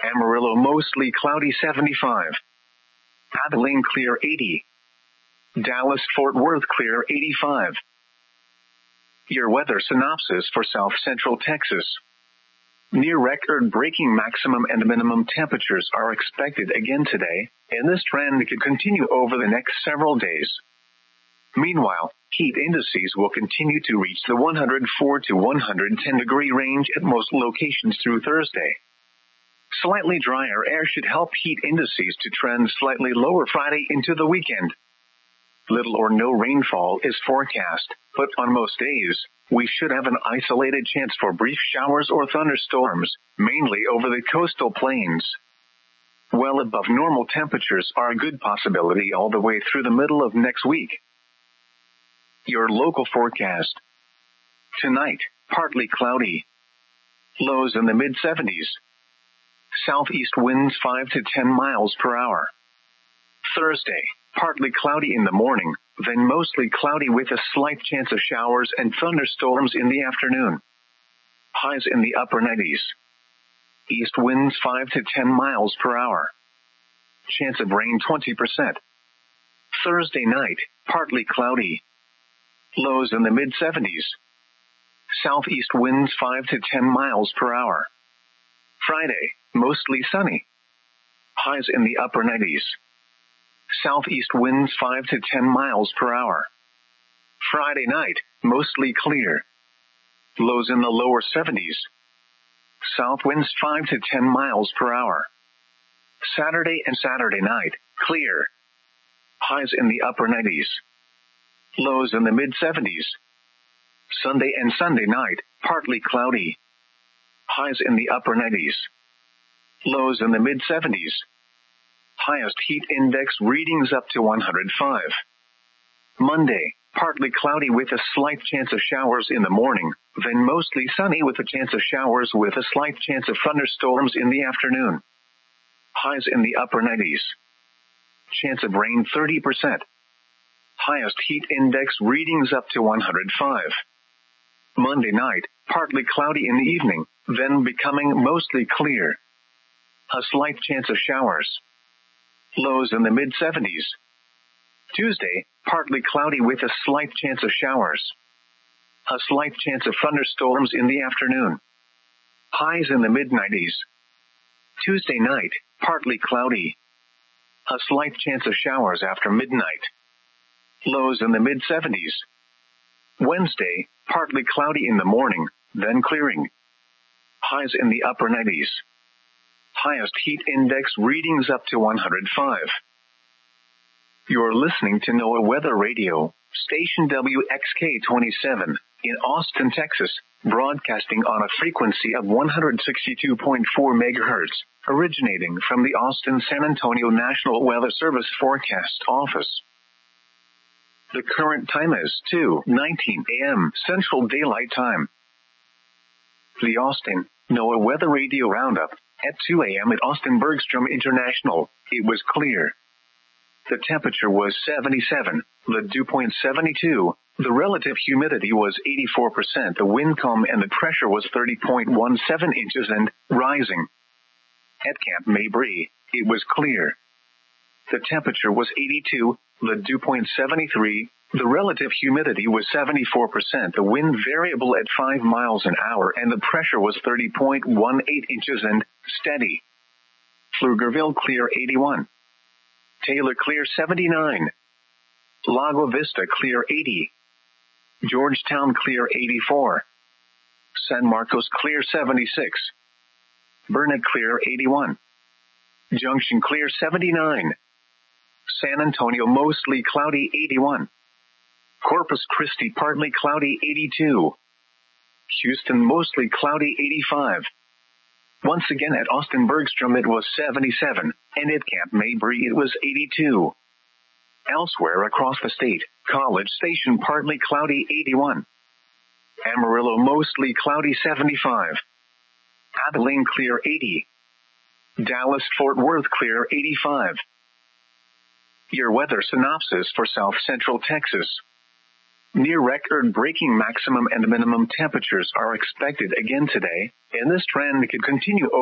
Amarillo mostly cloudy 75. Abilene clear 80. Dallas-Fort Worth clear 85. Your weather synopsis for South Central Texas. Near record-breaking maximum and minimum temperatures are expected again today, and this trend could continue over the next several days. Meanwhile, heat indices will continue to reach the 104 to 110 degree range at most locations through Thursday. Slightly drier air should help heat indices to trend slightly lower Friday into the weekend. Little or no rainfall is forecast, but on most days, we should have an isolated chance for brief showers or thunderstorms, mainly over the coastal plains. Well above normal temperatures are a good possibility all the way through the middle of next week. Your local forecast. Tonight, partly cloudy. Lows in the mid-70s. Southeast winds 5 to 10 miles per hour. Thursday, partly cloudy in the morning, then mostly cloudy with a slight chance of showers and thunderstorms in the afternoon. Highs in the upper 90s. East winds 5 to 10 miles per hour. Chance of rain 20%. Thursday night, partly cloudy. Lows in the mid-70s. Southeast winds 5 to 10 miles per hour. Friday, mostly sunny. Highs in the upper 90s. Southeast winds 5 to 10 miles per hour. Friday night, mostly clear. Lows in the lower 70s. South winds 5 to 10 miles per hour. Saturday and Saturday night, clear. Highs in the upper 90s. Lows in the mid-70s. Sunday and Sunday night, partly cloudy. Highs in the upper 90s. Lows in the mid-70s. Highest heat index readings up to 105. Monday, partly cloudy with a slight chance of showers in the morning, then mostly sunny with a chance of showers with a slight chance of thunderstorms in the afternoon. Highs in the upper 90s. Chance of rain 30%. Highest heat index readings up to 105. Monday night, partly cloudy in the evening, then becoming mostly clear. A slight chance of showers. Lows in the mid-70s. Tuesday, partly cloudy with a slight chance of showers. A slight chance of thunderstorms in the afternoon. Highs in the mid-90s. Tuesday night, partly cloudy. A slight chance of showers after midnight. Lows in the mid-70s. Wednesday, partly cloudy in the morning, then clearing. Highs in the upper 90s. Highest heat index readings up to 105. You're listening to NOAA Weather Radio, station WXK-27, in Austin, Texas, broadcasting on a frequency of 162.4 megahertz, originating from the Austin-San Antonio National Weather Service Forecast Office. The current time is 2:19 a.m. Central Daylight Time. The Austin NOAA Weather Radio Roundup. At 2 a.m. at Austin Bergstrom International, it was clear. The temperature was 77, the dew point 72, the relative humidity was 84%, the wind calm and the pressure was 30.17 inches and rising. At Camp Mabry, it was clear. The temperature was 82, the dew point 73, the relative humidity was 74%, the wind variable at 5 miles an hour, and the pressure was 30.18 inches and steady. Pflugerville clear 81. Taylor clear 79. Lago Vista clear 80. Georgetown clear 84. San Marcos clear 76. Burnet clear 81. Junction clear 79. San Antonio mostly cloudy 81. Corpus Christi partly cloudy 82. Houston mostly cloudy 85. Once again at Austin Bergstrom it was 77, and at Camp Mabry it was 82. Elsewhere across the state, College Station partly cloudy 81. Amarillo mostly cloudy 75. Abilene clear 80. Dallas-Fort Worth clear 85. Your weather synopsis for South Central Texas. Near record-breaking maximum and minimum temperatures are expected again today, and this trend could continue